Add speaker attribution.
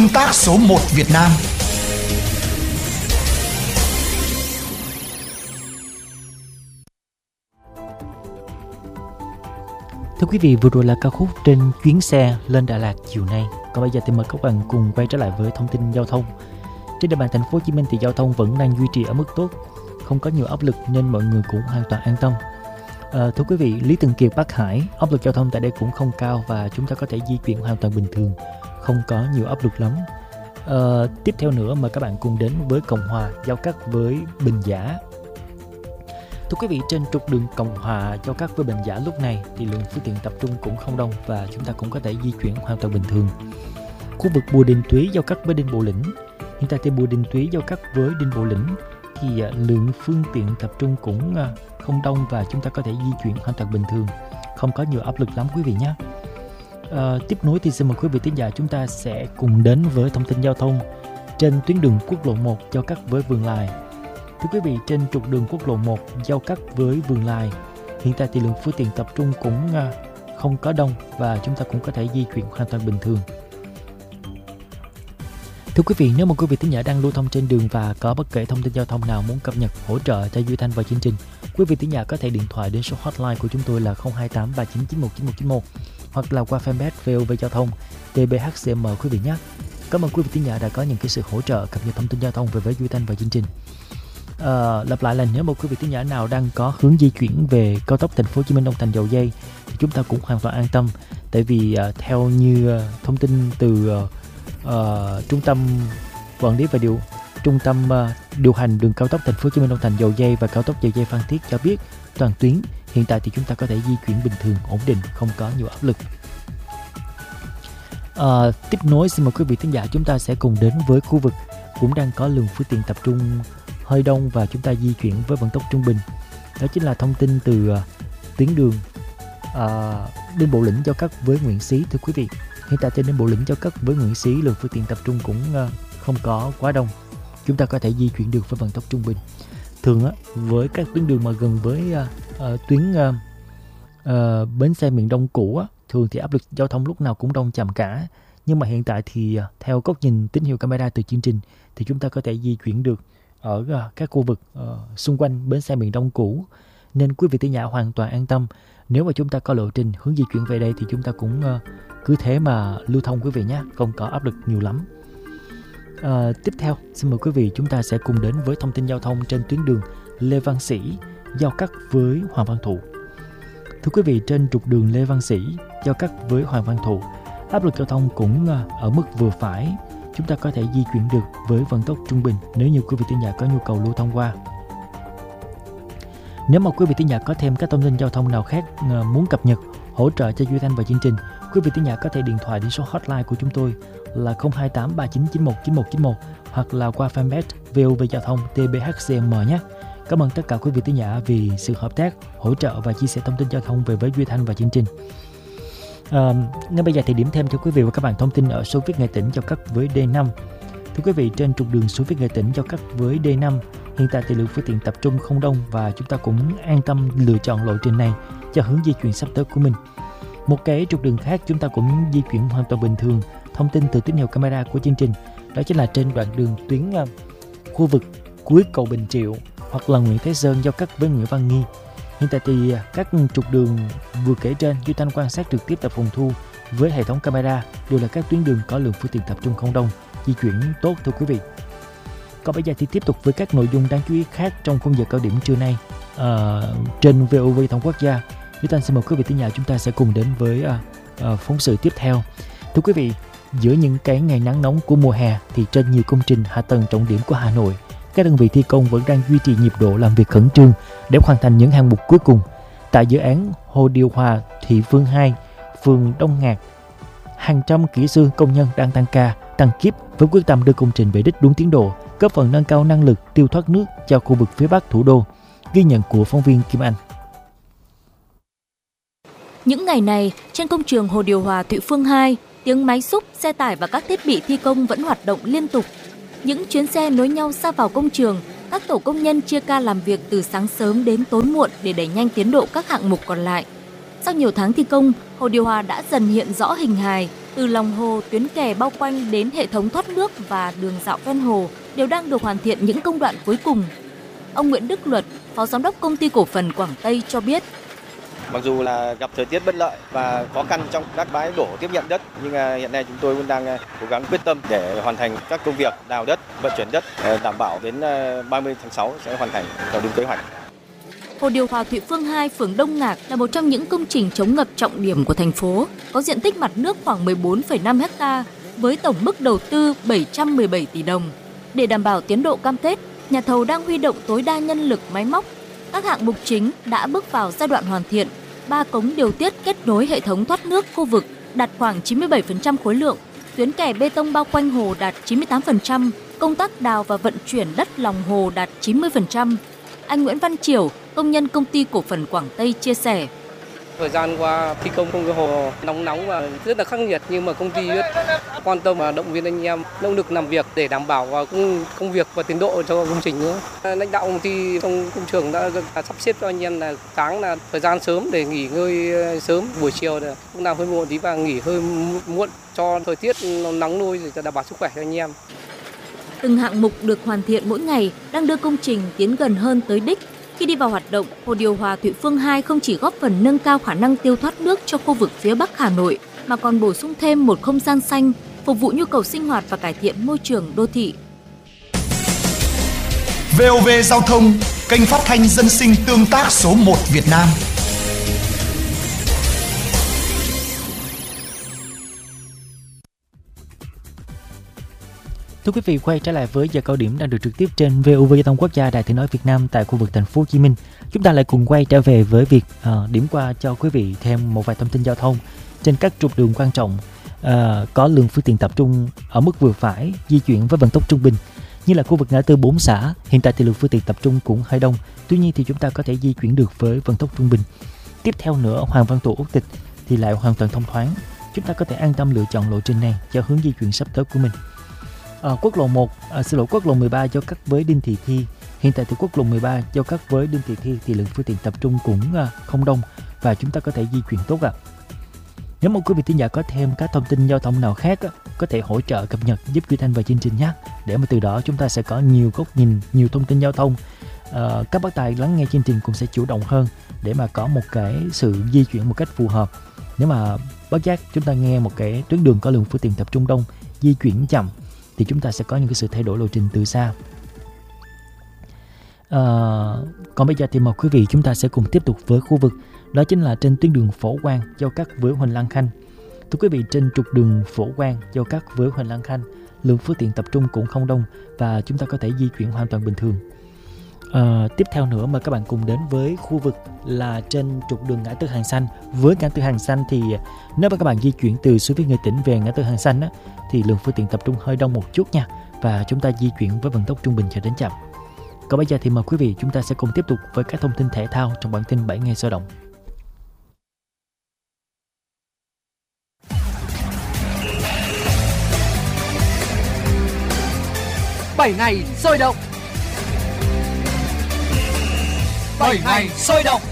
Speaker 1: Tương tác số 1 Việt Nam.
Speaker 2: Thưa quý vị, vừa rồi là ca khúc Trên chuyến xe lên Đà Lạt chiều nay. Còn bây giờ thì mời các bạn cùng quay trở lại với thông tin giao thông. Trên địa bàn thành phố Hồ Chí Minh thì giao thông vẫn đang duy trì ở mức tốt, không có nhiều áp lực nên mọi người cũng hoàn toàn an tâm. Thưa quý vị, Lý Thường Kiệt, Bắc Hải, áp lực giao thông tại đây cũng không cao và chúng ta có thể di chuyển hoàn toàn bình thường, không có nhiều áp lực lắm. Tiếp theo nữa mời các bạn cùng đến với Cộng Hòa giao cắt với Bình Giả. Thưa quý vị, trên trục đường Cộng Hòa giao cắt với Bình Giả lúc này thì lượng phương tiện tập trung cũng không đông và chúng ta cũng có thể di chuyển hoàn toàn bình thường. Khu vực Bùa Đình Túy giao cắt với Đinh Bộ Lĩnh. Hiện tại thì Bùa Đình Túy giao cắt với Đinh Bộ Lĩnh thì lượng phương tiện tập trung cũng không đông và chúng ta có thể di chuyển hoàn toàn bình thường, không có nhiều áp lực lắm quý vị nhé. Tiếp nối thì xin mời quý vị thính giả chúng ta sẽ cùng đến với thông tin giao thông trên tuyến đường quốc lộ 1 giao cắt với Vườn Lài. Thưa quý vị, trên trục đường quốc lộ 1 giao cắt với Vườn Lài, hiện tại thì lượng phương tiện tập trung cũng không có đông và chúng ta cũng có thể di chuyển hoàn toàn bình thường. Thưa quý vị, nếu mà quý vị thính giả đang lưu thông trên đường và có bất kể thông tin giao thông nào muốn cập nhật hỗ trợ cho Duy Thanh và chương trình, quý vị thính giả có thể điện thoại đến số hotline của chúng tôi là 028 3991 9191 hoặc là qua fanpage VOV Giao thông TBHCM quý vị nhé. Cảm ơn quý vị thính giả đã có những cái sự hỗ trợ cập nhật thông tin giao thông về với Duy Thanh và chương trình. Lặp lại là nếu một quý vị thính giả nào đang có hướng di chuyển về cao tốc thành phố Hồ Chí Minh Long Thành Dầu Giây thì chúng ta cũng hoàn toàn an tâm, tại vì theo như thông tin từ trung tâm quản lý và trung tâm điều hành đường cao tốc thành phố Hồ Chí Minh Long Thành Dầu Giây và cao tốc Dầu Giây Phan Thiết cho biết toàn tuyến hiện tại thì chúng ta có thể di chuyển bình thường, ổn định, không có nhiều áp lực. Tiếp nối xin mời quý vị thính giả chúng ta sẽ cùng đến với khu vực cũng đang có lượng phương tiện tập trung hơi đông và chúng ta di chuyển với vận tốc trung bình. Đó chính là thông tin từ tuyến đường Đinh Bộ Lĩnh giao cắt với Nguyễn Xí. Thưa quý vị, hiện tại trên Đinh Bộ Lĩnh giao cắt với Nguyễn Xí lượng phương tiện tập trung cũng không có quá đông, chúng ta có thể di chuyển được với vận tốc trung bình. Thường với các tuyến đường mà gần với tuyến bến xe miền Đông cũ thường thì áp lực giao thông lúc nào cũng đông chậm cả. Nhưng mà hiện tại thì theo góc nhìn tín hiệu camera từ chương trình thì chúng ta có thể di chuyển được ở các khu vực xung quanh bến xe miền Đông cũ, nên quý vị thính giả hoàn toàn an tâm. Nếu mà chúng ta có lộ trình hướng di chuyển về đây thì chúng ta cũng cứ thế mà lưu thông quý vị nhé, không có áp lực nhiều lắm. Tiếp theo xin mời quý vị chúng ta sẽ cùng đến với thông tin giao thông trên tuyến đường Lê Văn Sĩ giao cắt với Hoàng Văn Thụ. Thưa quý vị, trên trục đường Lê Văn Sĩ giao cắt với Hoàng Văn Thụ, áp lực giao thông cũng ở mức vừa phải, chúng ta có thể di chuyển được với vận tốc trung bình nếu như quý vị thính giả có nhu cầu lưu thông qua. Nếu mà quý vị thính giả có thêm các thông tin giao thông nào khác muốn cập nhật hỗ trợ cho Duy Thanh và chương trình, quý vị thính giả có thể điện thoại đến số hotline của chúng tôi là 028 3991 9191 hoặc là qua fanpage VOV Giao thông TBHCM nhé. Cảm ơn tất cả quý vị thính giả vì sự hợp tác, hỗ trợ và chia sẻ thông tin giao thông về với Duy Thanh và chương trình. Ngay bây giờ thì điểm thêm cho quý vị và các bạn thông tin ở số viết Nghệ Tĩnh giao cắt với D5. Thưa quý vị, trên trục đường số viết Nghệ Tĩnh giao cắt với D5, hiện tại thì lượng phương tiện tập trung không đông và chúng ta cũng an tâm lựa chọn lộ trình này cho hướng di chuyển sắp tới của mình. Một cái trục đường khác chúng ta cũng di chuyển hoàn toàn bình thường. Thông tin từ tín hiệu camera của chương trình đó chính là trên đoạn đường tuyến khu vực cuối cầu Bình Triệu hoặc là Nguyễn Thái Sơn giao cắt với Nguyễn Văn Nghi. Hiện tại thì các trục đường vừa kể trên Duy Thanh quan sát trực tiếp tại phòng thu với hệ thống camera đều là các tuyến đường có lượng phương tiện tập trung không đông, di chuyển tốt thưa quý vị. Còn bây giờ thì tiếp tục với các nội dung đáng chú ý khác trong khung giờ cao điểm trưa nay trên VOV Thông Quốc gia. Duy Thanh xin mời quý vị thính giả chúng ta sẽ cùng đến với phóng sự tiếp theo. Thưa quý vị, giữa những cái ngày nắng nóng của mùa hè thì trên nhiều công trình hạ tầng trọng điểm của Hà Nội, các đơn vị thi công vẫn đang duy trì nhịp độ làm việc khẩn trương để hoàn thành những hạng mục cuối cùng. Tại dự án Hồ Điều Hòa Thị Phương 2, phường Đông Ngạc, hàng trăm kỹ sư công nhân đang tăng ca, tăng kíp với quyết tâm đưa công trình về đích đúng tiến độ, góp phần nâng cao năng lực tiêu thoát nước cho khu vực phía Bắc thủ đô. Ghi nhận của phóng viên Kim Anh.
Speaker 3: Những ngày này, trên công trường Hồ Điều Hòa Thụy Phương 2, tiếng máy xúc, xe tải và các thiết bị thi công vẫn hoạt động liên tục. Những chuyến xe nối nhau ra vào công trường, các tổ công nhân chia ca làm việc từ sáng sớm đến tối muộn để đẩy nhanh tiến độ các hạng mục còn lại. Sau nhiều tháng thi công, Hồ Điều Hòa đã dần hiện rõ hình hài, Từ lòng hồ, tuyến kè bao quanh đến hệ thống thoát nước và đường dạo ven hồ đều đang được hoàn thiện những công đoạn cuối cùng. Ông Nguyễn Đức Luật, Phó Giám đốc Công ty Cổ phần Quảng Tây cho biết.
Speaker 1: Mặc dù là gặp thời tiết bất lợi và khó khăn trong các bãi đổ tiếp nhận đất, nhưng hiện nay chúng tôi vẫn đang cố gắng quyết tâm để hoàn thành các công việc đào đất, vận chuyển đất, đảm bảo đến 30 tháng 6 sẽ hoàn thành theo đúng kế hoạch.
Speaker 3: Hồ điều hòa Thụy Phương 2, phường Đông Ngạc là một trong những công trình chống ngập trọng điểm của thành phố, có diện tích mặt nước khoảng 14,5 ha với tổng mức đầu tư 717 tỷ đồng. Để đảm bảo tiến độ cam kết, nhà thầu đang huy động tối đa nhân lực, máy móc. Các hạng mục chính đã bước vào giai đoạn hoàn thiện. 3 cống điều tiết kết nối hệ thống thoát nước khu vực đạt khoảng 97% khối lượng, tuyến kè bê tông bao quanh hồ đạt 98%, công tác đào và vận chuyển đất lòng hồ đạt 90%. Anh Nguyễn Văn Triểu, công nhân Công ty Cổ phần Quảng Tây chia sẻ.
Speaker 4: Thời gian qua thi công cái hồ nóng và rất là khắc nghiệt, nhưng mà công ty rất quan tâm và động viên anh em nỗ lực làm việc để đảm bảo công việc và tiến độ cho công trình nữa. Lãnh đạo công ty trong công trường đã sắp xếp cho anh em là sáng là thời gian sớm để nghỉ ngơi sớm, buổi chiều là cũng làm hơi muộn tí và nghỉ hơi muộn cho thời tiết nắng nôi để đảm bảo sức khỏe cho anh em.
Speaker 3: Từng hạng mục được hoàn thiện mỗi ngày đang đưa công trình tiến gần hơn tới đích. Khi đi vào hoạt động, hồ điều hòa Thụy Phương 2 không chỉ góp phần nâng cao khả năng tiêu thoát nước cho khu vực phía Bắc Hà Nội, mà còn bổ sung thêm một không gian xanh, phục vụ nhu cầu sinh hoạt và cải thiện môi trường đô thị.
Speaker 5: VOV Giao thông, kênh phát thanh dân sinh tương tác số 1 Việt Nam.
Speaker 2: Thưa quý vị, quay trở lại với giờ cao điểm đang được trực tiếp trên VOV Giao thông Quốc gia, Đài Tiếng nói Việt Nam tại khu vực thành phố Hồ Chí Minh. Chúng ta lại cùng quay trở về với việc điểm qua cho quý vị thêm một vài thông tin giao thông trên các trục đường quan trọng có lượng phương tiện tập trung ở mức vừa phải, di chuyển với vận tốc trung bình, như là khu vực ngã tư 4 xã. Hiện tại thì lượng phương tiện tập trung cũng hơi đông, tuy nhiên thì chúng ta có thể di chuyển được với vận tốc trung bình. Tiếp theo nữa, Hoàng Văn Thụ, Út Tịch thì lại hoàn toàn thông thoáng. Chúng ta có thể an tâm lựa chọn lộ trình này cho hướng di chuyển sắp tới của mình. Quốc lộ 13 giao cắt với Đinh Thị Thi. Hiện tại thì quốc lộ 13 giao cắt với Đinh Thị Thi thì lượng phương tiện tập trung cũng không đông và chúng ta có thể di chuyển tốt ạ. Nếu mà quý vị thính giả có thêm các thông tin giao thông nào khác có thể hỗ trợ cập nhật giúp Duy Thanh và chương trình nhé, để mà từ đó chúng ta sẽ có nhiều góc nhìn, nhiều thông tin giao thông. Các bác tài lắng nghe chương trình cũng sẽ chủ động hơn để mà có một cái sự di chuyển một cách phù hợp. Nếu mà bất giác chúng ta nghe một cái tuyến đường có lượng phương tiện tập trung đông, di chuyển chậm thì chúng ta sẽ có những cái sự thay đổi lộ trình từ xa. Còn bây giờ thì mời quý vị chúng ta sẽ cùng tiếp tục với khu vực đó chính là trên tuyến đường Phổ Quang giao cắt với Huỳnh Lan Khanh. Thưa quý vị, trên trục đường Phổ Quang giao cắt với Huỳnh Lan Khanh, lượng phương tiện tập trung cũng không đông và chúng ta có thể di chuyển hoàn toàn bình thường. Tiếp theo nữa mời các bạn cùng đến với khu vực là trên trục đường ngã tư Hàng Xanh. Với ngã tư Hàng Xanh thì nếu mà các bạn di chuyển từ suối Viết Nghệ Tĩnh về ngã tư Hàng Xanh thì lượng phương tiện tập trung hơi đông một chút nha, và chúng ta di chuyển với vận tốc trung bình cho đến chậm. Còn bây giờ thì mời quý vị chúng ta sẽ cùng tiếp tục với các thông tin thể thao trong bản tin 7 ngày sôi động.
Speaker 6: 7 ngày sôi động. 7 ngày sôi động.